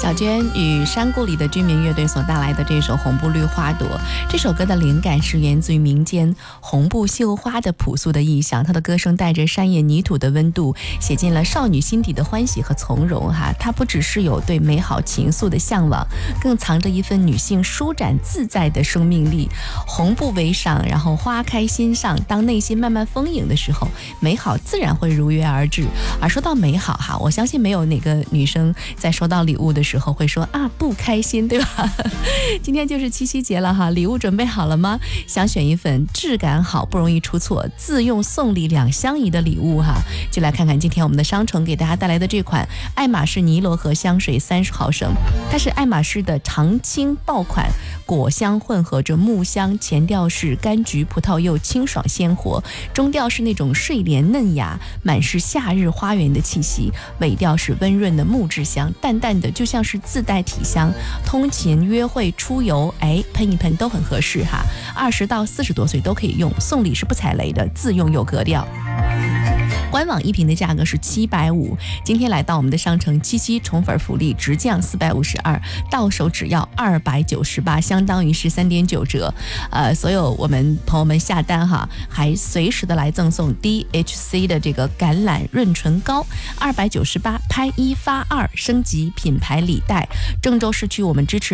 小娟与山谷里的居民乐队所带来的这首《红布绿花朵》，这首歌的灵感是源自于民间红布绣花的朴素的意象，它的歌声带着山野泥土的温度，写进了少女心底的欢喜和从容它不只是有对美好情愫的向往，更藏着一份女性舒展自在的生命力。红布为上，然后花开心上，当内心慢慢丰盈的时候，美好自然会如约而至。而说到美好我相信没有哪个女生在收到礼物的时候会说不开心，对吧？今天就是七夕节了礼物准备好了吗？想选一份质感好、不容易出错、自用送礼两相宜的礼物就来看看今天我们的商城给大家带来的这款爱马仕尼罗河香水30毫升，它是爱马仕的常青爆款，果香混合着木香，前调是柑橘、葡萄柚，清爽鲜活，中调是那种睡莲嫩雅，满是夏日花园的气息，尾调是温润的木质香，淡淡的就像是自带体香，通勤、约会、出游喷一喷都很合适20到40多岁都可以用，送礼是不踩雷的，自用有格调。官网一瓶的价格是750，今天来到我们的商城七夕宠粉福利直降452，到手只要298，相当于是3.9折。所有我们朋友们下单还随时的来赠送 DHC 的这个橄榄润唇膏298，拍1发2，升级品牌礼袋。郑州市区我们支持